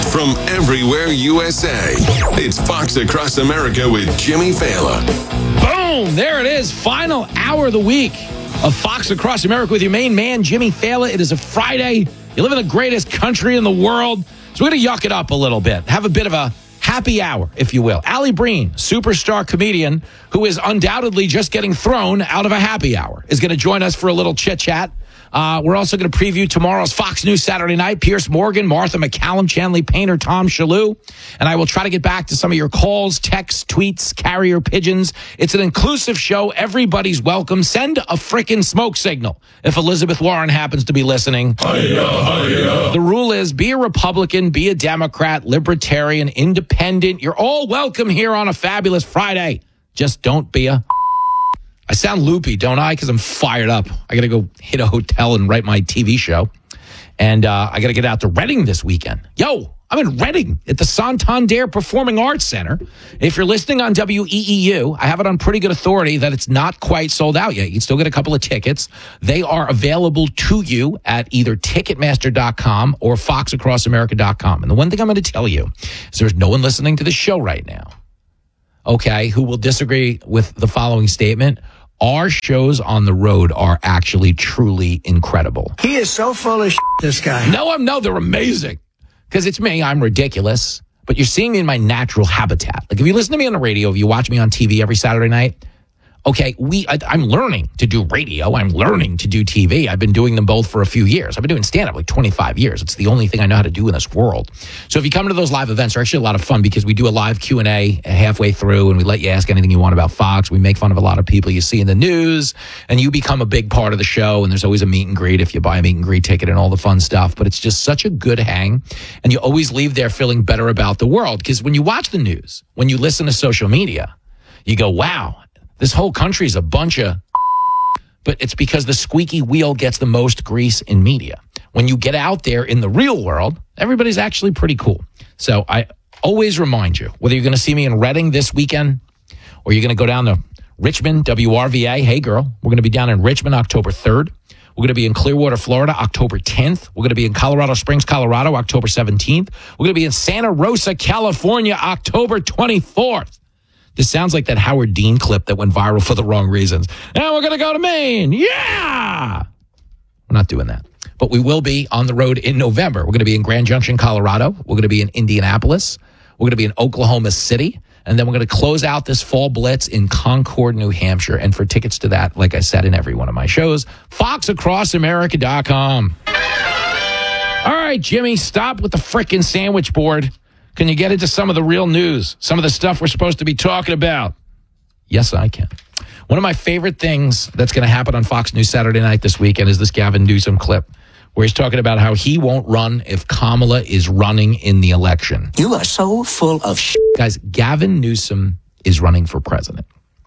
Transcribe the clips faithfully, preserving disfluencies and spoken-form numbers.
from everywhere U S A. It's Fox Across America with Jimmy Fallon. Boom! There it is. Final hour of the week of Fox Across America with your main man, Jimmy Fallon. It is a Friday. You live in the greatest country in the world. So we're going to yuck it up a little bit. Have a bit of a happy hour, if you will. Allie Breen, superstar comedian who is undoubtedly just getting thrown out of a happy hour, is going to join us for a little chit-chat. Uh, we're also going to preview tomorrow's Fox News Saturday Night. Pierce Morgan, Martha McCallum, Chanley Painter, Tom Shalhoub. And I will try to get back to some of your calls, texts, tweets, carrier pigeons. It's an inclusive show. Everybody's welcome. Send a frickin' smoke signal if Elizabeth Warren happens to be listening. Hi-ya, hi-ya. The rule is be a Republican, be a Democrat, libertarian, independent. You're all welcome here on a fabulous Friday. Just don't be a... I sound loopy, don't I? Because I'm fired up. I got to go hit a hotel and write my T V show. And uh, I got to get out to Reading this weekend. Yo, I'm in Reading at the Santander Performing Arts Center. If you're listening on W E E U, I have it on pretty good authority that it's not quite sold out yet. You can still get a couple of tickets. They are available to you at either Ticketmaster dot com or Fox Across America dot com. And the one thing I'm going to tell you is there's no one listening to the show right now, okay, who will disagree with the following statement. Our shows on the road are actually truly incredible. He is so full of shit, this guy. No, I'm no, they're amazing. Because it's me, I'm ridiculous. But you're seeing me in my natural habitat. Like if you listen to me on the radio, if you watch me on T V every Saturday night, okay, we I, I'm learning to do radio. I'm learning to do T V. I've been doing them both for a few years. I've been doing stand-up like twenty-five years. It's the only thing I know how to do in this world. So if you come to those live events, they're actually a lot of fun because we do a live Q and A halfway through and we let you ask anything you want about Fox. We make fun of a lot of people you see in the news and you become a big part of the show. And there's always a meet and greet if you buy a meet and greet ticket and all the fun stuff. But it's just such a good hang. And you always leave there feeling better about the world. Because when you watch the news, when you listen to social media, you go, wow, this whole country is a bunch of... But it's because the squeaky wheel gets the most grease in media. When you get out there in the real world, everybody's actually pretty cool. So I always remind you, whether you're going to see me in Reading this weekend or you're going to go down to Richmond, W R V A. Hey, girl, we're going to be down in Richmond October third. We're going to be in Clearwater, Florida, October tenth. We're going to be in Colorado Springs, Colorado, October seventeenth. We're going to be in Santa Rosa, California, October twenty-fourth. This sounds like that Howard Dean clip that went viral for the wrong reasons. And we're going to go to Maine. Yeah! We're not doing that. But we will be on the road in November. We're going to be in Grand Junction, Colorado. We're going to be in Indianapolis. We're going to be in Oklahoma City. And then we're going to close out this fall blitz in Concord, New Hampshire. And for tickets to that, like I said in every one of my shows, Fox Across America dot com. All right, Jimmy, stop with the frickin' sandwich board. Can you get into some of the real news? Some of the stuff we're supposed to be talking about? Yes, I can. One of my favorite things that's going to happen on Fox News Saturday Night this weekend is this Gavin Newsom clip where he's talking about how he won't run if Kamala is running in the election. You are so full of shit. Guys, Gavin Newsom is running for president.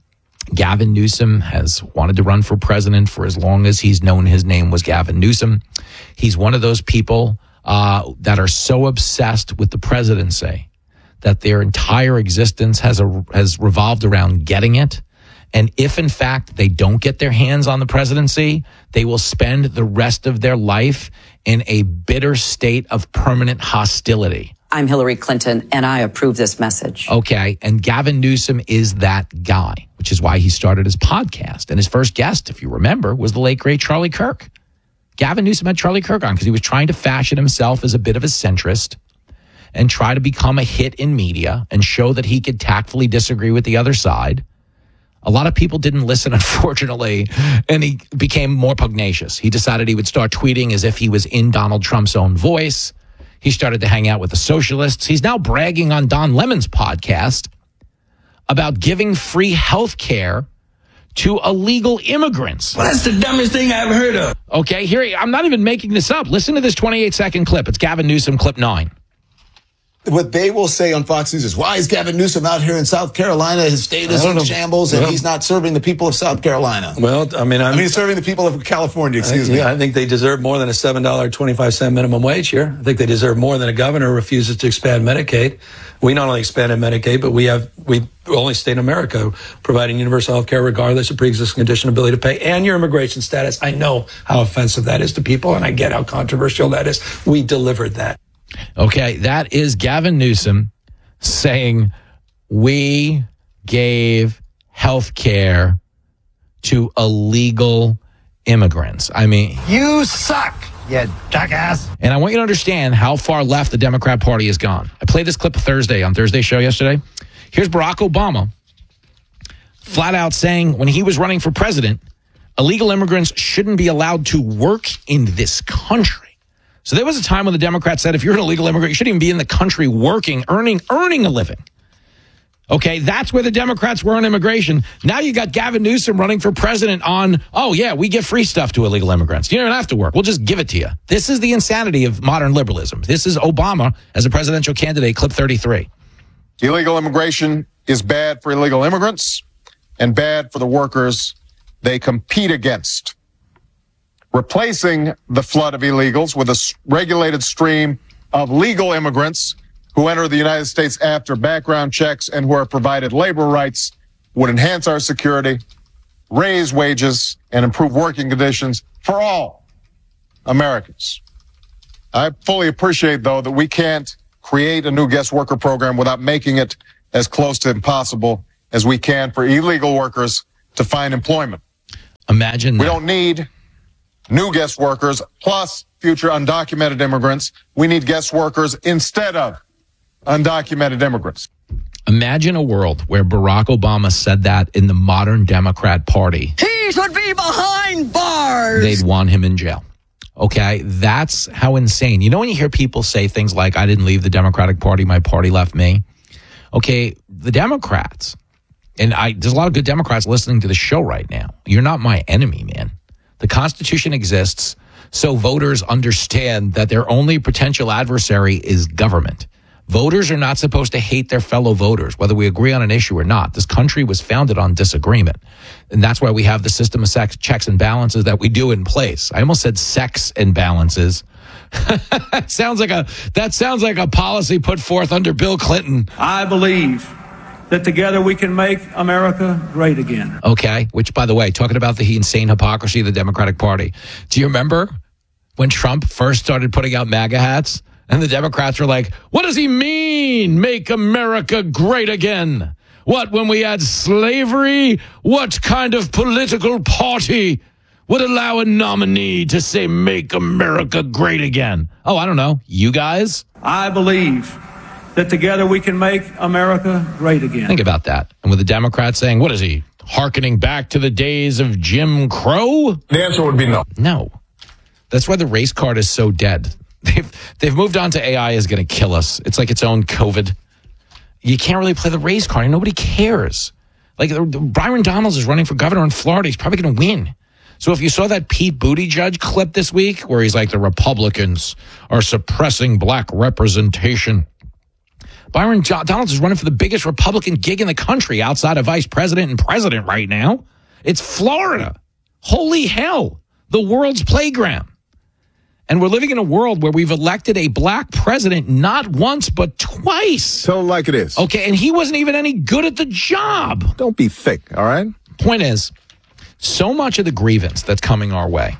Gavin Newsom has wanted to run for president for as long as he's known his name was Gavin Newsom. He's one of those people Uh, that are so obsessed with the presidency that their entire existence has a, has revolved around getting it. And if, in fact, they don't get their hands on the presidency, they will spend the rest of their life in a bitter state of permanent hostility. I'm Hillary Clinton, and I approve this message. Okay, and Gavin Newsom is that guy, which is why he started his podcast. And his first guest, if you remember, was the late, great Charlie Kirk. Gavin Newsom had Charlie Kirk on because he was trying to fashion himself as a bit of a centrist and try to become a hit in media and show that he could tactfully disagree with the other side. A lot of people didn't listen, unfortunately, and he became more pugnacious. He decided he would start tweeting as if he was in Donald Trump's own voice. He started to hang out with the socialists. He's now bragging on Don Lemon's podcast about giving free health care to illegal immigrants. Well, that's the dumbest thing I've heard of. Okay, here, I'm not even making this up. Listen to this twenty-eight second clip. It's Gavin Newsom, clip nine. What they will say on Fox News is, why is Gavin Newsom out here in South Carolina? His state is in shambles, and well, he's not serving the people of South Carolina. Well, I mean, I'm, I mean, he's serving the people of California, excuse I, me. Yeah, I think they deserve more than a seven dollars and twenty-five cents minimum wage here. I think they deserve more than a governor who refuses to expand Medicaid. We not only expanded Medicaid, but we have we only state in America providing universal health care regardless of pre-existing condition, ability to pay, and your immigration status. I know how offensive that is to people, and I get how controversial that is. We delivered that. Okay, that is Gavin Newsom saying we gave health care to illegal immigrants. I mean, You suck, you jackass. and I want you to understand how far left the Democrat Party has gone. I played this clip Thursday on Thursday's show yesterday. Here's Barack Obama flat out saying when he was running for president, illegal immigrants shouldn't be allowed to work in this country. So there was a time when the Democrats said if you're an illegal immigrant, you shouldn't even be in the country working, earning, earning a living. Okay, that's where the Democrats were on immigration. Now you got Gavin Newsom running for president on, oh, yeah, we give free stuff to illegal immigrants. You don't even have to work. We'll just give it to you. This is the insanity of modern liberalism. This is Obama as a presidential candidate, clip thirty-three. Illegal immigration is bad for illegal immigrants and bad for the workers they compete against. Replacing the flood of illegals with a regulated stream of legal immigrants who enter the United States after background checks and who are provided labor rights would enhance our security, raise wages, and improve working conditions for all Americans. I fully appreciate, though, that we can't create a new guest worker program without making it as close to impossible as we can for illegal workers to find employment. Imagine We that. don't need new guest workers plus future undocumented immigrants. We need guest workers instead of undocumented immigrants. Imagine a world where Barack Obama said that in the modern Democrat Party. He should be behind bars. They'd want him in jail. Okay, that's how insane. You know when you hear people say things like, I didn't leave the Democratic Party, my party left me? Okay, the Democrats, and I there's a lot of good Democrats listening to the show right now. You're not my enemy, man. The Constitution exists so voters understand that their only potential adversary is government. Voters are not supposed to hate their fellow voters, whether we agree on an issue or not. This country was founded on disagreement. And that's why we have the system of sex, checks and balances that we do in place. I almost said sex and balances. that sounds like a that sounds like a policy put forth under Bill Clinton. I believe that together we can make America great again. Okay, which, by the way, talking about the insane hypocrisy of the Democratic Party. Do you remember when Trump first started putting out MAGA hats? And the Democrats were like, what does he mean, make America great again? What, when we had slavery? What kind of political party would allow a nominee to say, make America great again? Oh, I don't know. You guys? I believe that together we can make America great again. Think about that. And with the Democrats saying, what is he, hearkening back to the days of Jim Crow? The answer would be no. No. That's why the race card is so dead. They've, they've moved on to A I is going to kill us. It's like its own COVID. You can't really play the race card. Nobody cares. Like Byron Donalds is running for governor in Florida. He's probably going to win. So if you saw that Pete Buttigieg clip this week where he's like, the Republicans are suppressing black representation. Byron Donalds is running for the biggest Republican gig in the country outside of vice president and president right now. It's Florida. Holy hell. The world's playground. And we're living in a world where we've elected a black president not once, but twice. Tell him like it is. Okay, and he wasn't even any good at the job. Don't be thick, all right? Point is, so much of the grievance that's coming our way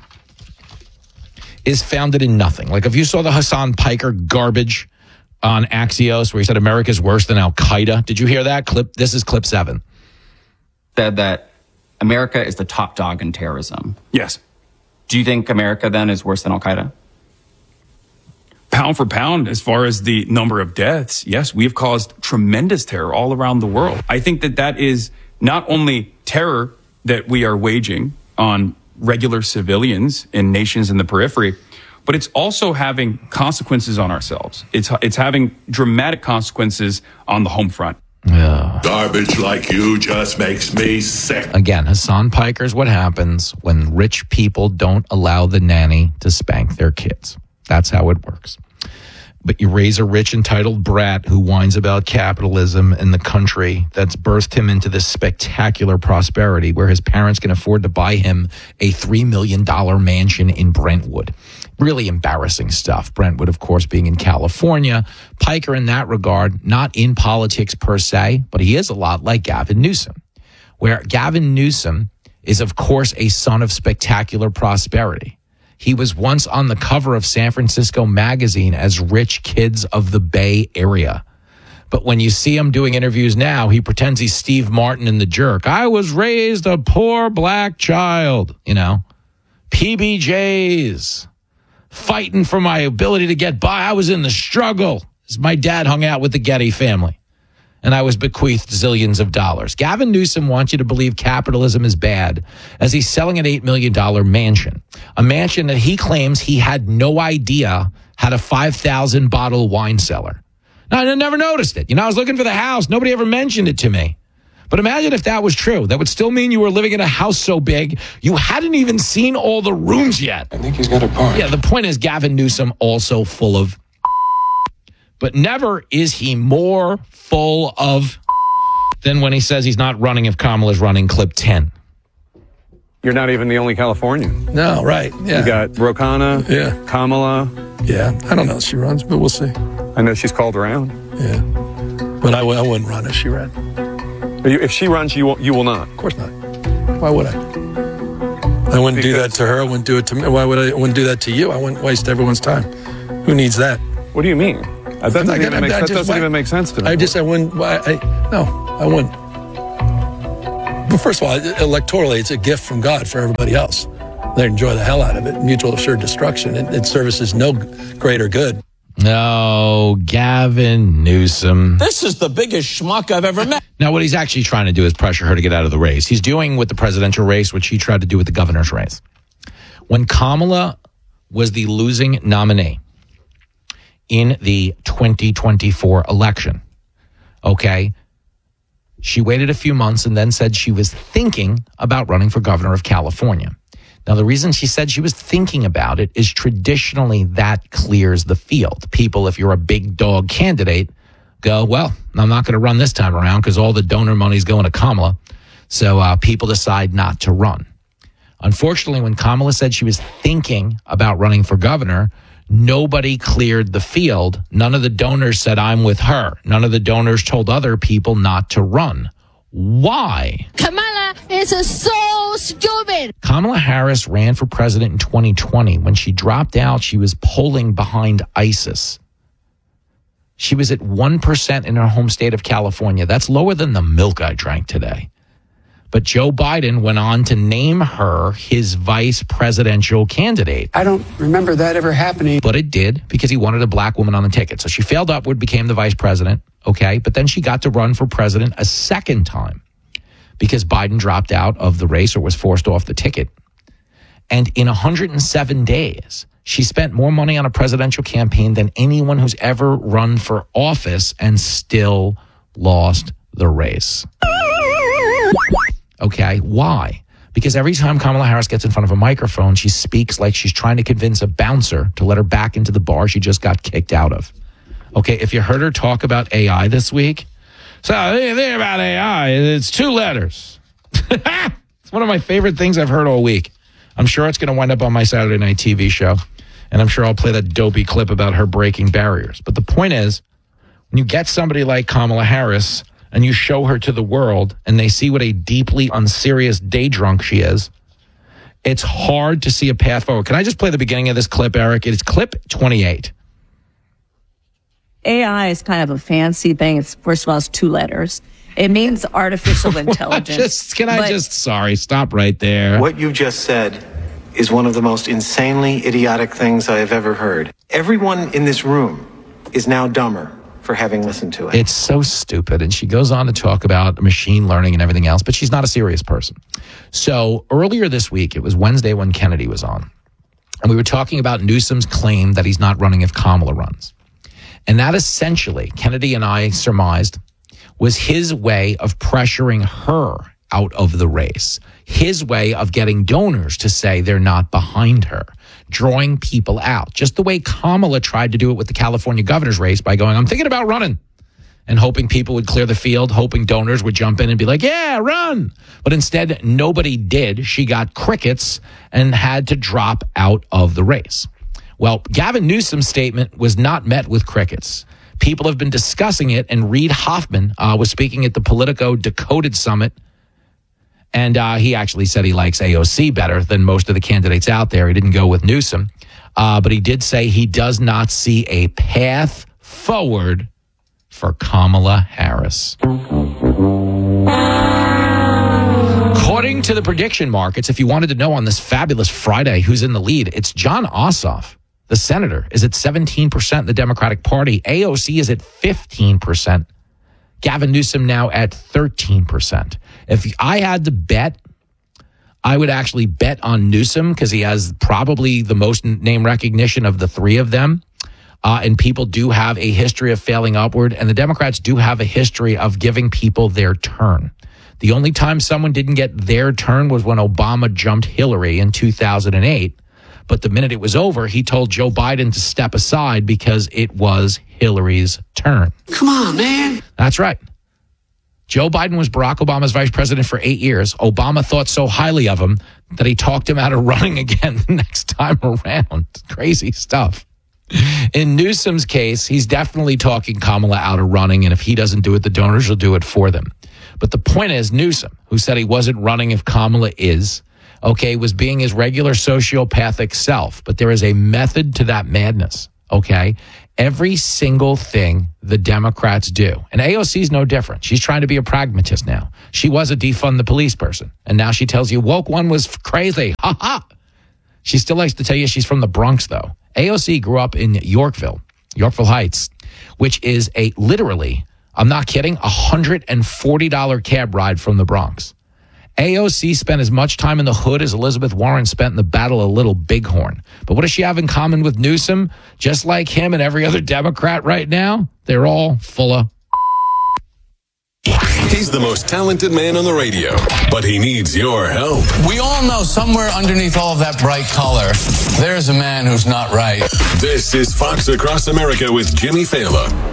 is founded in nothing. Like if you saw the Hassan Piker garbage on Axios where he said America's worse than Al-Qaeda. Did you hear that clip? This is clip seven. Said that America is the top dog in terrorism. Yes. Do you think America then is worse than Al-Qaeda? Pound for pound, as far as the number of deaths, yes, we have caused tremendous terror all around the world. I think that that is not only terror that we are waging on regular civilians in nations in the periphery, but it's also having consequences on ourselves. It's it's having dramatic consequences on the home front. Yeah. Garbage like you just makes me sick. Again, Hassan Piker's what happens when rich people don't allow the nanny to spank their kids. That's how it works. But you raise a rich, entitled brat who whines about capitalism in the country that's birthed him into this spectacular prosperity where his parents can afford to buy him a three million dollars mansion in Brentwood. Really embarrassing stuff. Brentwood, of course, being in California. Piker, in that regard, not in politics per se, but he is a lot like Gavin Newsom, where Gavin Newsom is, of course, a son of spectacular prosperity. He was once on the cover of San Francisco Magazine as Rich Kids of the Bay Area. But when you see him doing interviews now, he pretends he's Steve Martin in The Jerk. I was raised a poor black child, you know. P B Js, fighting for my ability to get by. I was in the struggle. My dad hung out with the Getty family, and I was bequeathed zillions of dollars. Gavin Newsom wants you to believe capitalism is bad as he's selling an eight million dollars mansion, a mansion that he claims he had no idea had a five thousand bottle wine cellar. Now, I never noticed it. You know, I was looking for the house. Nobody ever mentioned it to me. But imagine if that was true. That would still mean you were living in a house so big you hadn't even seen all the rooms yet. I think he's got a point. Yeah, the point is Gavin Newsom also full of, but never is he more full of than when he says he's not running if Kamala's running. Clip ten. You're not even the only Californian. No, right. Yeah. You got Ro Khanna, yeah. Kamala. Yeah, I don't know if she runs, but we'll see. I know she's called around. Yeah, but I, w- I wouldn't run if she ran. If she runs, you will, you will not. Of course not. Why would I? I wouldn't because do that to her. I wouldn't do it to me. Why would I? I wouldn't do that to you. I wouldn't waste everyone's time. Who needs that? What do you mean? That doesn't, even, make, that just, doesn't why, even make sense to me. I just, I wouldn't. Why? I, no, I wouldn't. But first of all, electorally, it's a gift from God for everybody else. They enjoy the hell out of it. Mutual assured destruction. It, it services no greater good. No, Gavin Newsom. This is the biggest schmuck I've ever met. Now, what he's actually trying to do is pressure her to get out of the race. He's doing with the presidential race what he tried to do with the governor's race. When Kamala was the losing nominee in the twenty twenty-four election, okay, she waited a few months and then said she was thinking about running for governor of California. Now, the reason she said she was thinking about it is traditionally that clears the field. People, if you're a big dog candidate, go, well, I'm not going to run this time around because all the donor money is going to Kamala. So uh, people decide not to run. Unfortunately, when Kamala said she was thinking about running for governor, nobody cleared the field. None of the donors said, I'm with her. None of the donors told other people not to run. Why? Kamala is so stupid. Kamala Harris ran for president in twenty twenty. When she dropped out, she was polling behind ISIS. She was at one percent in her home state of California. That's lower than the milk I drank today. But Joe Biden went on to name her his vice presidential candidate. I don't remember that ever happening. But it did because he wanted a black woman on the ticket. So she failed upward, became the vice president. Okay. But then she got to run for president a second time because Biden dropped out of the race or was forced off the ticket. And in one hundred seven days, she spent more money on a presidential campaign than anyone who's ever run for office and still lost the race. Okay, why? Because every time Kamala Harris gets in front of a microphone, she speaks like she's trying to convince a bouncer to let her back into the bar she just got kicked out of. Okay, if you heard her talk about A I this week, so the thing about A I, it's two letters. It's one of my favorite things I've heard all week. I'm sure it's going to wind up on my Saturday night T V show, and I'm sure I'll play that dopey clip about her breaking barriers. But the point is, when you get somebody like Kamala Harris and you show her to the world and they see what a deeply unserious day drunk she is, it's hard to see a path forward. Can I just play the beginning of this clip, Eric? It's clip twenty-eight. A I is kind of a fancy thing. It's, first of all, it's two letters. It means artificial intelligence. just, can I but, just, sorry, stop right there. What you just said is one of the most insanely idiotic things I have ever heard. Everyone in this room is now dumber for having listened to it. It's so stupid. And she goes on to talk about machine learning and everything else, but she's not a serious person. So earlier this week, it was Wednesday when Kennedy was on, and we were talking about Newsom's claim that he's not running if Kamala runs. And that essentially, Kennedy and I surmised, was his way of pressuring her out of the race, his way of getting donors to say they're not behind her, drawing people out, just the way Kamala tried to do it with the California governor's race by going, I'm thinking about running, and hoping people would clear the field, hoping donors would jump in and be like, yeah, run. But instead, nobody did. She got crickets and had to drop out of the race. Well, Gavin Newsom's statement was not met with crickets. People have been discussing it, and Reid Hoffman uh, was speaking at the Politico Decoded Summit, And uh, he actually said he likes A O C better than most of the candidates out there. He didn't go with Newsom. Uh, but he did say he does not see a path forward for Kamala Harris. According to the prediction markets, if you wanted to know on this fabulous Friday who's in the lead, it's Jon Ossoff, the senator, is at seventeen percent in the Democratic Party. A O C is at fifteen percent. Gavin Newsom now at thirteen percent. If I had to bet, I would actually bet on Newsom because he has probably the most name recognition of the three of them. Uh, and people do have a history of failing upward. And the Democrats do have a history of giving people their turn. The only time someone didn't get their turn was when Obama jumped Hillary in two thousand eight. But the minute it was over, he told Joe Biden to step aside because it was Hillary's turn. Come on, man. That's right. Joe Biden was Barack Obama's vice president for eight years. Obama thought so highly of him that he talked him out of running again the next time around. Crazy stuff. In Newsom's case, he's definitely talking Kamala out of running, and if he doesn't do it, the donors will do it for them. But the point is, Newsom, who said he wasn't running if Kamala is, okay, was being his regular sociopathic self. But there is a method to that madness, okay? Every single thing the Democrats do, and A O C is no different. She's trying to be a pragmatist now. She was a defund the police person, and now she tells you woke one was crazy. Ha ha! She still likes to tell you she's from the Bronx, though. A O C grew up in Yorkville, Yorkville Heights, which is a literally, I'm not kidding, a one hundred forty dollars cab ride from the Bronx. A O C spent as much time in the hood as Elizabeth Warren spent in the Battle of Little Bighorn. But what does she have in common with Newsom? Just like him and every other Democrat right now, they're all full of... He's the most talented man on the radio, but he needs your help. We all know somewhere underneath all of that bright color, there's a man who's not right. This is Fox Across America with Jimmy Fallon.